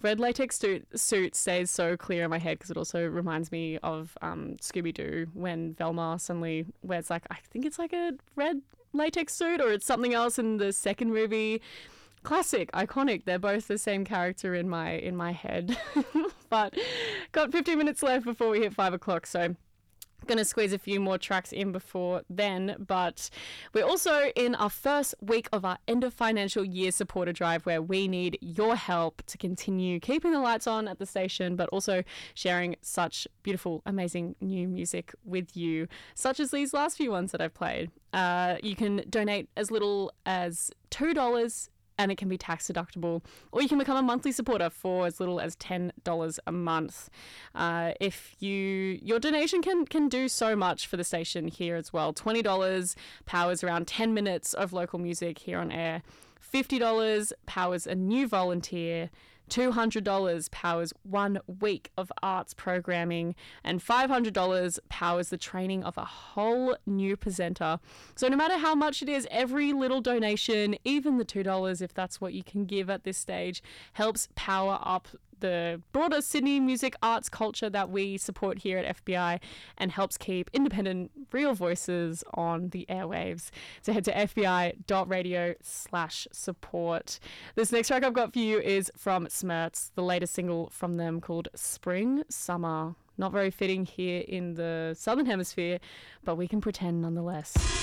red latex suit stays so clear in my head because it also reminds me of Scooby-Doo when Velma suddenly wears I think it's like a red latex suit, or it's something else in the second movie. Classic, iconic. They're both the same character in my head. But got 15 minutes left before we hit 5 o'clock, so going to squeeze a few more tracks in before then. But we're also in our first week of our end of financial year supporter drive, where we need your help to continue keeping the lights on at the station, but also sharing such beautiful, amazing new music with you, such as these last few ones that I've played. You can donate as little as $2, and it can be tax deductible, or you can become a monthly supporter for as little as $10 a month. If your donation can do so much for the station here as well. $20 powers around 10 minutes of local music here on air. $50 powers a new volunteer. $200 powers 1 week of arts programming, and $500 powers the training of a whole new presenter. So no matter how much it is, every little donation, even the $2 if that's what you can give at this stage, helps power up the broader Sydney music, arts, culture that we support here at FBI, and helps keep independent, real voices on the airwaves. So head to fbi.radio/support. This next track I've got for you is from Smerts, the latest single from them called Spring Summer. Not very fitting here in the Southern Hemisphere, but we can pretend nonetheless.